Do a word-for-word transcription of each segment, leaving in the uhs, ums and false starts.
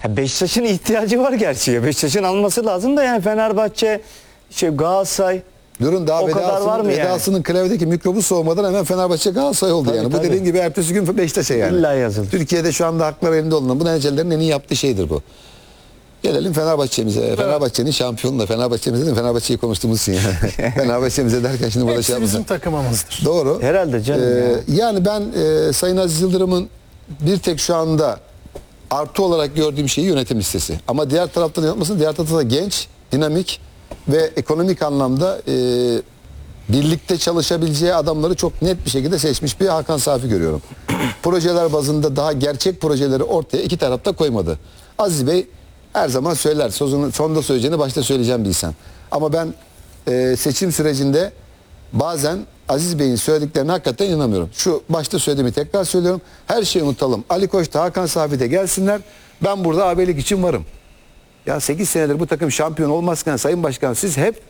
Beşiktaş'ın ihtiyacı var gerçi. Beşiktaş'ın alması lazım da yani Fenerbahçe, şey Galatasaray. Durun daha o kadar var vedasının, mı yani? vedasının klavyedeki mikrobu soğumadan hemen Fenerbahçe Galatasaray oldu Tabii, yani. tabii. Bu dediğin gibi ertesi gün Beşiktaş'a yani. İlla yazıldı. Türkiye'de şu anda haklar elinde olunan bu menajerlerin en iyi yaptığı şeydir bu. Gelelim Fenerbahçe'mize. Evet. Fenerbahçe'nin şampiyonluğu. Fenerbahçe'mize değil mi? Fenerbahçe'yi konuştuğumuz için yani. Fenerbahçe'mize derken şimdi burada şey Hepsi bizim yapmışlar. takımımızdır. Doğru. Herhalde canım Ee, ya. Yani ben e, Sayın Aziz Yıldırım'ın bir tek şu anda artı olarak gördüğüm şeyi yönetim listesi. Ama diğer taraftan yapmasın. Diğer tarafta da genç, dinamik ve ekonomik anlamda e, birlikte çalışabileceği adamları çok net bir şekilde seçmiş bir Hakan Safi görüyorum. Projeler bazında daha gerçek projeleri ortaya iki tarafta koymadı. Aziz Bey her zaman söyler. Sözünü, sonda söyleyeceğini başta söyleyeceğim bir insan. Ama ben e, seçim sürecinde bazen Aziz Bey'in söylediklerine hakikaten inanamıyorum. Şu başta söylediğimi tekrar söylüyorum. Her şeyi unutalım. Ali Koç da Hakan Safi de gelsinler. Ben burada abilik için varım. Ya sekiz senedir bu takım şampiyon olmazken Sayın Başkan siz hep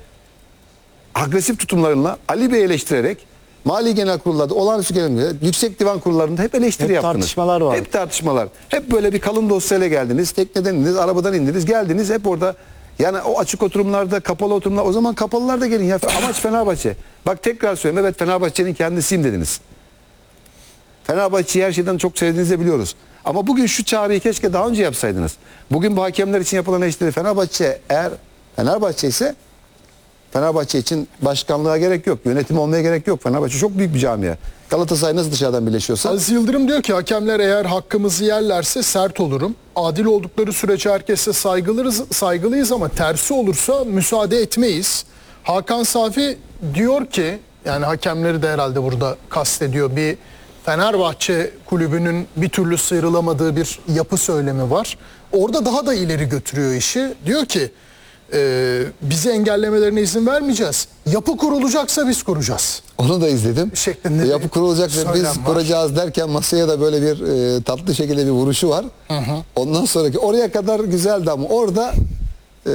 agresif tutumlarıyla Ali Bey'i eleştirerek Mali Genel Kurullarda, olağanüstü genel yüksek divan kurullarında hep eleştiri Hep yaptınız. tartışmalar var. Hep tartışmalar. Hep böyle bir kalın dosyayla geldiniz. Tekneden indiniz, arabadan indiniz, geldiniz hep orada. Yani o açık oturumlarda, kapalı oturumlar, o zaman kapalılar da gelin ya. Amaç Fenerbahçe. Bak tekrar söyleyeyim, evet Fenerbahçe'nin kendisiyim dediniz. Fenerbahçe'yi her şeyden çok sevdiğinizi biliyoruz. Ama bugün şu çağrıyı keşke daha önce yapsaydınız. Bugün bu hakemler için yapılan eleştiri Fenerbahçe eğer Fenerbahçe ise Fenerbahçe için başkanlığa gerek yok. Yönetim olmaya gerek yok. Fenerbahçe çok büyük bir camia. Galatasaray nasıl dışarıdan birleşiyorsa. Aziz Yıldırım diyor ki hakemler eğer hakkımızı yerlerse sert olurum. Adil oldukları sürece herkese saygılıyız, saygılıyız ama tersi olursa müsaade etmeyiz. Hakan Safi diyor ki, yani hakemleri de herhalde burada kastediyor, bir Fenerbahçe kulübünün bir türlü sıyrılamadığı bir yapı söylemi var. Orada daha da ileri götürüyor işi. Diyor ki e, bizi engellemelerine izin vermeyeceğiz. Yapı kurulacaksa biz kuracağız. Onu da izledim. Şeklinde Yapı kurulacak ve biz var. kuracağız derken masaya da böyle bir e, tatlı şekilde bir vuruşu var. Hı hı. Ondan sonraki oraya kadar güzeldi ama orada e,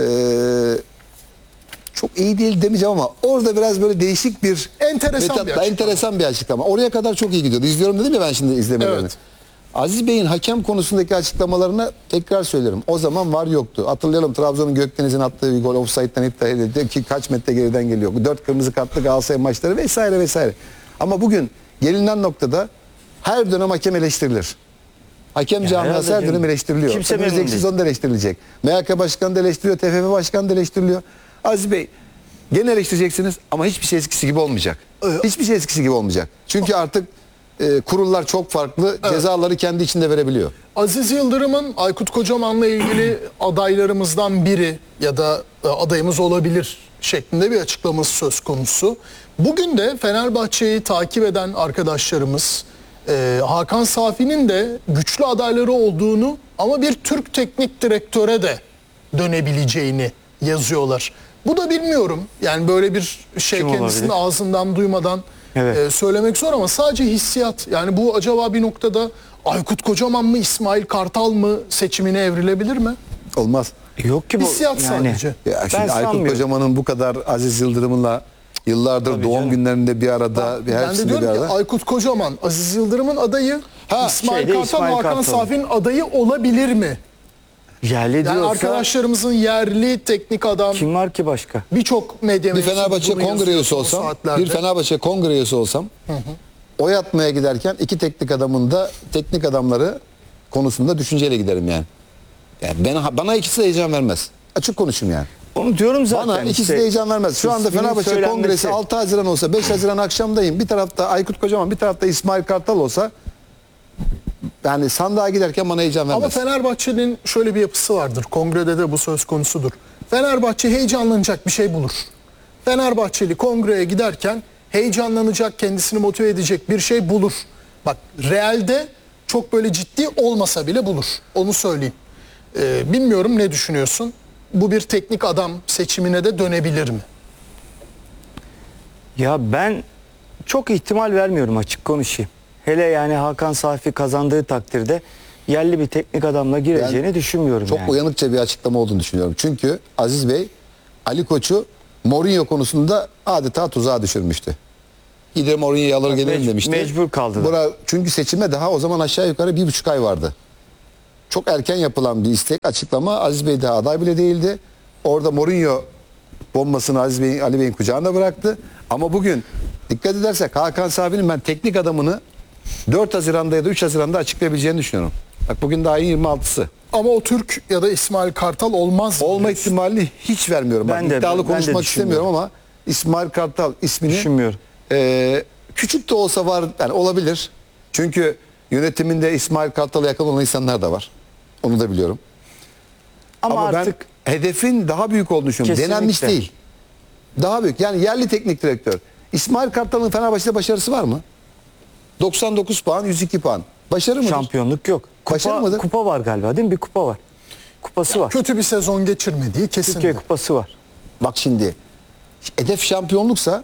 çok iyi değil demeyeceğim ama orada biraz böyle değişik bir Enteresan metapla, bir açıklama. enteresan bir açıklama. Oraya kadar çok iyi gidiyordu. İzliyorum dedim ya ben şimdi izlemelerini. Evet. Aziz Bey'in hakem konusundaki açıklamalarını tekrar söylerim. O zaman var yoktu. Hatırlayalım, Trabzon'un Gökdeniz'in attığı bir gol ofsayttan iptal edildi ki kaç metre geriden geliyor. Dört kırmızı kartlı Galatasaray maçları vesaire vesaire. Ama bugün gelinen noktada her dönem hakem eleştirilir. Hakem Ya camiası her herhalde dönem eleştiriliyor. kimse memnun Önümüzdeki değil. sezon da eleştirilecek. M H K Başkanı da eleştiriliyor, T F F Başkanı da eleştiriliyor. Aziz Bey gene eleştireceksiniz ama hiçbir şey eskisi gibi olmayacak. Hiçbir şey eskisi gibi olmayacak. Çünkü artık e, kurullar çok farklı, Evet. cezaları kendi içinde verebiliyor. Aziz Yıldırım'ın Aykut Kocaman'la ilgili adaylarımızdan biri ya da e, adayımız olabilir şeklinde bir açıklaması söz konusu. Bugün de Fenerbahçe'yi takip eden arkadaşlarımız e, Hakan Safi'nin de güçlü adayları olduğunu ama bir Türk teknik direktöre de dönebileceğini yazıyorlar. Bu da bilmiyorum. Yani böyle bir şey Kim kendisinin olabilir? ağzından duymadan Evet. e, söylemek zor ama sadece hissiyat. Yani bu acaba bir noktada Aykut Kocaman mı, İsmail Kartal mı seçimine evrilebilir mi? Olmaz. Yok ki bu. Hissiyat sadece. Ya Ben şimdi Aykut sanmıyorum. Kocaman'ın bu kadar Aziz Yıldırım'la yıllardır Tabii doğum canım. günlerinde bir arada, bir Ben de hepsinde bir diyorum ki arada. Aykut Kocaman, Aziz Yıldırım'ın adayı, Ha, İsmail şeyde Kartal, İsmail Hakan Kartal. Safi'nin adayı olabilir mi? Yerli Yani diyorsa arkadaşlarımızın yerli teknik adam, kim var ki başka? birçok medya Bir mensubu Fenerbahçe bunu kongre yazıyor üyesi son olsam, saatlerde. bir Fenerbahçe kongre üyesi olsam, oy atmaya giderken iki teknik adamın da teknik adamları konusunda düşünceyle giderim yani. Yani bana, bana ikisi de heyecan vermez. Açık konuşayım yani. Onu diyorum zaten. Bana ikisi işte. de heyecan vermez. Şu anda İsminin Fenerbahçe söylenmesi. kongresi altı Haziran olsa, beş Haziran akşamdayım. Bir tarafta Aykut Kocaman, bir tarafta İsmail Kartal olsa yani sandığa giderken bana heyecan Ama vermez. Fenerbahçe'nin şöyle bir yapısı vardır. Kongrede de bu söz konusudur. Fenerbahçe heyecanlanacak bir şey bulur. Fenerbahçeli kongreye giderken heyecanlanacak, kendisini motive edecek bir şey bulur. Bak realde çok böyle ciddi olmasa bile bulur. Onu söyleyeyim. Ee, bilmiyorum ne düşünüyorsun? Bu bir teknik adam seçimine de dönebilir mi? Ya ben çok ihtimal vermiyorum, açık konuşayım. Hele yani Hakan Safi kazandığı takdirde yerli bir teknik adamla gireceğini Ben düşünmüyorum Çok yani. uyanıkça bir açıklama olduğunu düşünüyorum. Çünkü Aziz Bey Ali Koç'u Mourinho konusunda adeta tuzağa düşürmüştü. Gider Mourinho'yu alır gelirim mecbur- demişti. mecbur kaldılar. Bura, çünkü seçime daha o zaman aşağı yukarı bir buçuk ay vardı. çok erken yapılan bir istek açıklama. Aziz Bey daha aday bile değildi. Orada Mourinho bombasını Aziz Bey'in, Ali Bey'in kucağına bıraktı. Ama bugün dikkat edersek Hakan Safi'nin ben teknik adamını dört Haziran'da ya da üç Haziran'da açıklayabileceğini düşünüyorum. Bak bugün daha ayın yirmi altısı. Ama o Türk ya da İsmail Kartal olmaz. Olma ihtimalini hiç vermiyorum. Ben Bak, de- iddialı ben de konuşmak istemiyorum düşünmüyorum. ama İsmail Kartal ismini Düşünmüyorum. e, küçük de olsa var, yani olabilir. Çünkü yönetiminde İsmail Kartal'a yakın olan insanlar da var. Onu da biliyorum. Ama, Ama, artık ben hedefin daha büyük olduğunu düşünüyorum. Kesinlikle. Denenmiş değil. Daha büyük. Yani yerli teknik direktör. İsmail Kartal'ın Fenerbahçe'de başarısı var mı? doksan dokuz puan, yüz iki puan. Başarı mıdır? şampiyonluk yok. Başarı Kupa, mıdır? kupa var galiba değil mi? Bir kupa var. Kupası var. Kötü bir sezon geçirmediği kesin. Türkiye kupası var. Bak şimdi. Hedef şampiyonluksa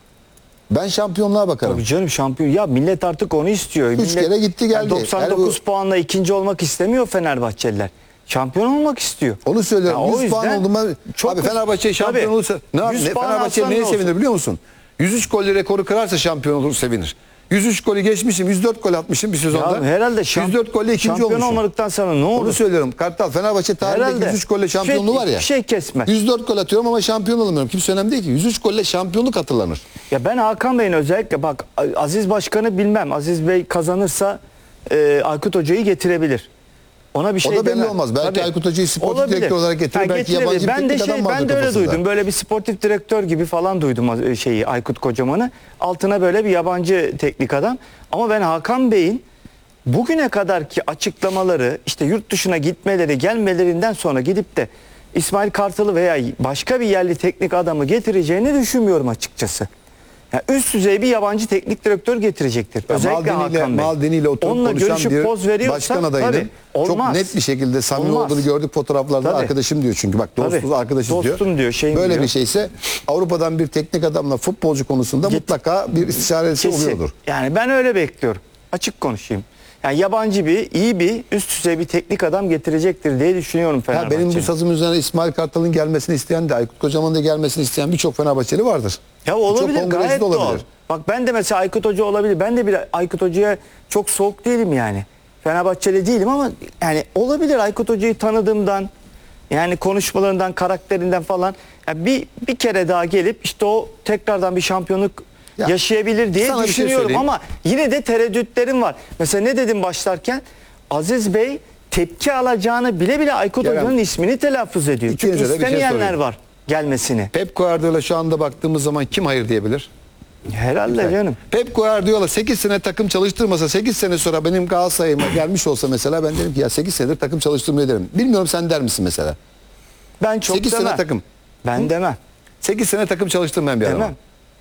ben şampiyonluğa bakarım. Tabii canım şampiyon. Ya millet artık onu istiyor. Üç Millet- kere gitti geldi. Yani doksan dokuz Yani bu- puanla ikinci olmak istemiyor Fenerbahçeliler. Şampiyon olmak istiyor. Onu söylüyorum. Ya o yüz puan yüzden oldu mu? çok- Abi Fenerbahçe şampiyon Tabii. olursa ne yap? yüz ne- puan Fenerbahçe alsan neye ne olsun? sevinir biliyor musun? yüz üç golle rekoru kırarsa şampiyon olur sevinir. yüz üç golü geçmişim. yüz dört gol atmışım bir sezonda. Ya herhalde şamp- yüz dört golle ikinci şampiyon olmuşum. olmadıktan sonra ne olur? Onu söylüyorum. Kartal Fenerbahçe tarihindeki Herhalde. yüz üç golle şampiyonluğu Şey- var ya. bir şey kesmez. yüz dört gol atıyorum ama şampiyon olamıyorum. Kimse önemli değil ki. yüz üç golle şampiyonluk hatırlanır. Ya ben Hakan Bey'in özellikle bak Aziz Başkan'ı bilmem. Aziz Bey kazanırsa e, Aykut Hoca'yı getirebilir. Ona bir O şey da belli demem. olmaz. Belki Tabii. Aykut Hoca'yı sportif Olabilir. direktör olarak getirir. Ha, Belki getirebilir. yabancı bir ben de teknik şey, adam vardır ben de öyle kafasında. duydum. Böyle bir sportif direktör gibi falan duydum e, şeyi Aykut Kocaman'ı. Altına böyle bir yabancı teknik adam. Ama ben Hakan Bey'in bugüne kadarki açıklamaları, işte yurt dışına gitmeleri, gelmelerinden sonra gidip de İsmail Kartal'ı veya başka bir yerli teknik adamı getireceğini düşünmüyorum açıkçası. Yani üst düzey bir yabancı teknik direktör getirecektir. Ya Özellikle Maldini ile, Hakan Bey. Maldini ile oturup Onunla konuşan görüşüp bir poz veriyorsa başkan adayının tabii, çok olmaz. net bir şekilde samimi Olmaz. olduğunu gördük fotoğraflarda. Tabii. Arkadaşım diyor çünkü bak dostuz Tabii. arkadaşız diyor. Dostum diyor, şeyim Böyle diyor. bir şeyse Avrupa'dan bir teknik adamla futbolcu konusunda Git- mutlaka bir istişaresi Kesin. oluyordur. Yani ben öyle bekliyorum. Açık konuşayım. Yani yabancı bir, iyi bir, üst düzey bir teknik adam getirecektir diye düşünüyorum Ya Fenerbahçe. benim bu sazım üzerine İsmail Kartal'ın gelmesini isteyen de Aykut Kocaman'ın da gelmesini isteyen birçok Fenerbahçeli vardır. Ya olabilir, Birçok kongresi gayet de doğal. Bak ben de mesela Aykut Hoca olabilir. Ben de bir Aykut Hoca'ya çok soğuk değilim yani. Fenerbahçeli değilim ama yani olabilir Aykut Hoca'yı tanıdığımdan, yani konuşmalarından, karakterinden falan. Yani bir bir kere daha gelip işte o tekrardan bir şampiyonluk Ya, yaşayabilir diye sana bir şey düşünüyorum söyleyeyim. ama yine de tereddütlerim var. Mesela ne dedim başlarken? Aziz Bey tepki alacağını bile bile Aykut Kerem, Hoca'nın ismini telaffuz ediyor. Çünkü ikinize de bir şey istemeyenler sorayım. var gelmesini. Pep Guardiola şu anda baktığımız zaman kim hayır diyebilir? Herhalde canım. Pep Guardiola sekiz sene takım çalıştırmasa sekiz sene sonra benim Galatasaray'ıma gelmiş olsa mesela ben derim ki ya sekiz senedir takım çalıştırmıyor derim. Bilmiyorum sen der misin mesela? Ben çok sekiz demem. sene takım. Ben demem. sekiz sene takım çalıştırmayan bir adam. Demem.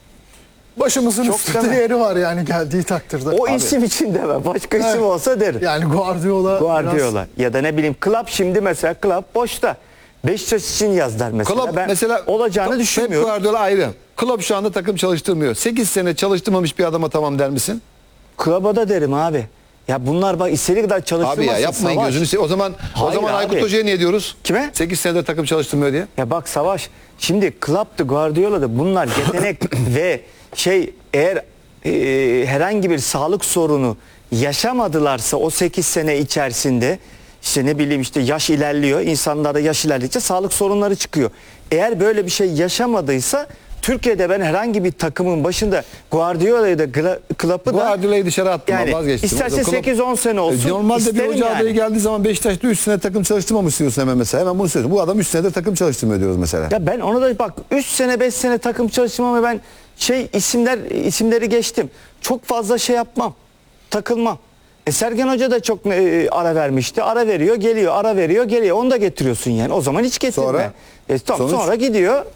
Başımızın Çok üstünde demem. yeri var yani geldiği takdirde. O Abi. isim için demem. Başka Evet. isim olsa derim. Yani Guardiola. Guardiola ya da ne bileyim Klopp şimdi mesela Klopp boşta. Beşiktaş için yazdılar mesela. Klopp ben mesela olacağını Pep düşünmüyorum. Guardiola ayrı. Klopp şu anda takım çalıştırmıyor. sekiz sene çalıştırmamış bir adama tamam der misin? Klopp'a da derim abi. Ya bunlar bak istediği kadar çalıştırmasın. Abi ya yapmayın Savaş. gözünü seveyim. O zaman o Hayır zaman abi. Aykut Hoca'ya niye diyoruz? Kime? sekiz senedir takım çalıştırmıyor diye. Ya bak Savaş şimdi Klopp'tu Guardiola'da bunlar yetenek ve şey eğer e, herhangi bir sağlık sorunu yaşamadılarsa o sekiz sene içerisinde işte ne bileyim işte yaş ilerliyor. İnsanlarda yaş ilerledikçe sağlık sorunları çıkıyor. Eğer böyle bir şey yaşamadıysa Türkiye'de ben herhangi bir takımın başında Guardiola'yı da Gla- Klopp'u da Guardiola'yı dışarı attım yani vazgeçtim. isterse Klopp- sekiz on sene olsun. E, Normalde bir isterim hoca yani. adayı geldiği zaman Beşiktaş'ta üç sene takım çalıştırmamış diyorsun hemen mesela. Hemen bunu söylüyorsun. Bu adam üç senedir takım çalıştırmıyor diyoruz mesela. Ya ben ona da bak üç sene beş sene takım çalışmama ben şey isimler isimleri geçtim. Çok fazla şey yapmam. Takılmam. E Sergen Hoca da çok e, ara vermişti. Ara veriyor, geliyor, ara veriyor, geliyor. Onu da getiriyorsun yani. O zaman hiç getirme. Sonra? E, tamam, Sonuç? sonra gidiyor.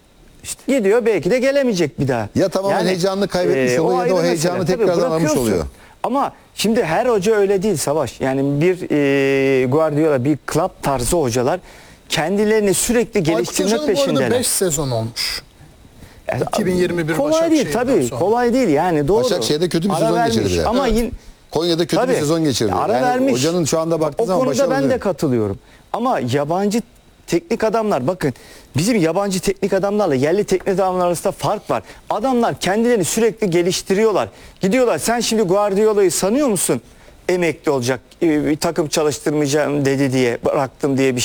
İşte gidiyor belki de gelemeyecek bir daha. Ya tamamen heyecanını kaybetmiş oluyor ya da ayrı o mesele. heyecanı Tabii tekrardan almış bırakıyorsun. oluyor. Ama şimdi her hoca öyle değil Savaş. Yani bir e, Guardiola, bir Klopp tarzı hocalar kendilerini sürekli Aykut geliştirmek Hoca'nın bu arada peşindeler. beş sezon olmuş. Yani iki bin yirmi bir kolay değil Başakşehir'den tabii. sonra. Kolay değil yani doğru. Başakşehir'de kötü bir Ara sezon vermiş geçirdi bir de. Ama Evet. yine Konya'da kötü tabii, bir sezon geçirdi. ara Yani vermiş. hocanın şu anda baktığı o zaman konuda ben başarılı de değil. katılıyorum. Ama yabancı teknik adamlar bakın bizim yabancı teknik adamlarla yerli teknik adamlar arasında fark var. Adamlar kendilerini sürekli geliştiriyorlar. Gidiyorlar sen şimdi Guardiola'yı sanıyor musun? emekli olacak, e, bir takım çalıştırmayacağım dedi diye bıraktım diye bir